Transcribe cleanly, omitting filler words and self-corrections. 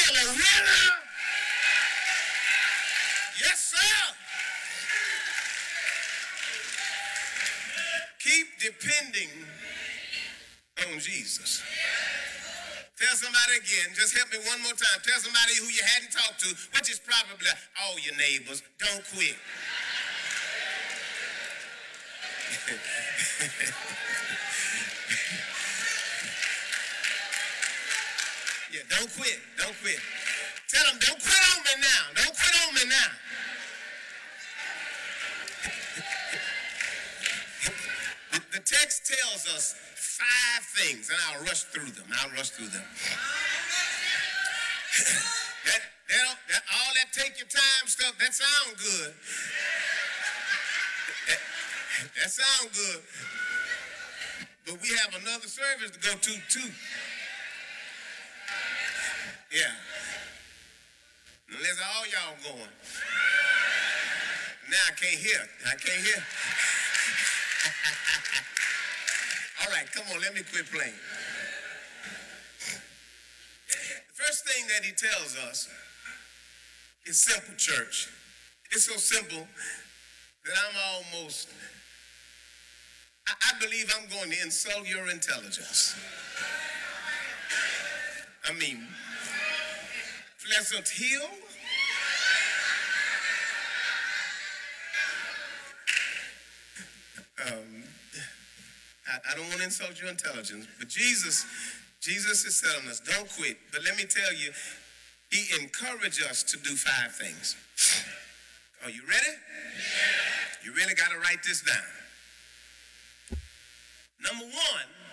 still a winner. Yes, sir. Keep depending on Jesus. Tell somebody again, just help me one more time. Tell somebody who you hadn't talked to, which is probably all your neighbors, don't quit. Yeah, don't quit. Don't quit. Tell them, don't quit on me now. Don't quit on me now. The text tells us 5 things, and I'll rush through them. All that take your time stuff, that sound good. That sound good. But we have another service to go to, too. Yeah. Unless all y'all going. Now I can't hear. All right, come on, let me quit playing. The first thing that he tells us is simple, church. It's so simple that I believe I'm going to insult your intelligence. I mean, Pleasant Hill? I don't want to insult your intelligence, but Jesus is telling us, don't quit. But let me tell you, he encouraged us to do 5 things. Are you ready? You really got to write this down. Number 1,